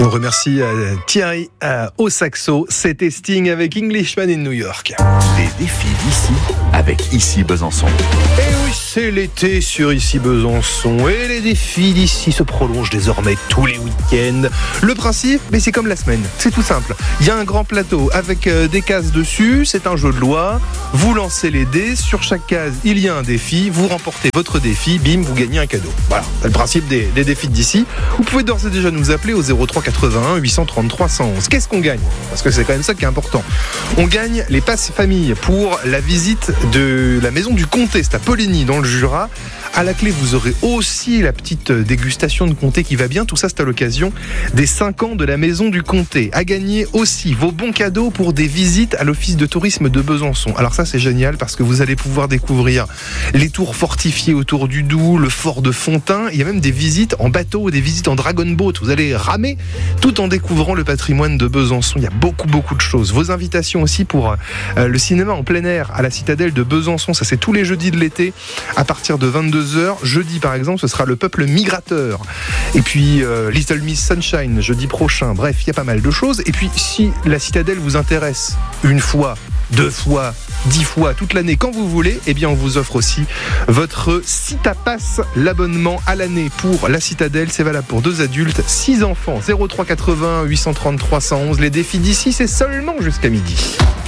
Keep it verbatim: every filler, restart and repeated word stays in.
On remercie euh, Thierry euh, au saxo. C'était Sting avec Englishman in New York. Les défis d'ici avec Ici Besançon. Et oui, c'est l'été sur Ici Besançon. Et les défis d'ici se prolongent désormais tous les week-ends. Le principe, mais c'est comme la semaine. C'est tout simple. Il y a un grand plateau avec euh, des cases dessus. C'est un jeu de loi. Vous lancez les dés. Sur chaque case, il y a un défi. Vous remportez votre défi. Bim, vous gagnez un cadeau. Voilà, c'est le principe des, des défis d'ici. Vous pouvez d'ores et déjà nous appeler au zéro trois quatre-vingt-un huit cent trente-trois cent onze. Qu'est-ce qu'on gagne ? Parce que c'est quand même ça qui est important. On gagne les passes famille pour la visite de la maison du comté, c'est à Poligny dans le Jura. À la clé, vous aurez aussi la petite dégustation de comté qui va bien. Tout ça, c'est à l'occasion des cinq ans de la maison du comté. À gagner aussi vos bons cadeaux pour des visites à l'office de tourisme de Besançon. Alors ça, c'est génial parce que vous allez pouvoir découvrir les tours fortifiées autour du Doubs, le fort de Fontaine. Il y a même des visites en bateau, des visites en dragon boat. Vous allez ramer tout en découvrant le patrimoine de Besançon. Il y a beaucoup, beaucoup de choses. Vos invitations aussi pour euh, le cinéma en plein air à la citadelle de Besançon. Ça, c'est tous les jeudis de l'été à partir de vingt-deux heures. Jeudi, par exemple, ce sera le peuple migrateur. Et puis, euh, Little Miss Sunshine, jeudi prochain. Bref, il y a pas mal de choses. Et puis, si la citadelle vous intéresse une fois, deux fois, dix fois, toute l'année, quand vous voulez, eh bien, on vous offre aussi votre Citapass, l'abonnement à l'année pour la citadelle. C'est valable pour deux adultes, six enfants. zéro trois quatre-vingts huit cent trente-trois cent onze. Les défis d'ici, c'est seulement jusqu'à midi.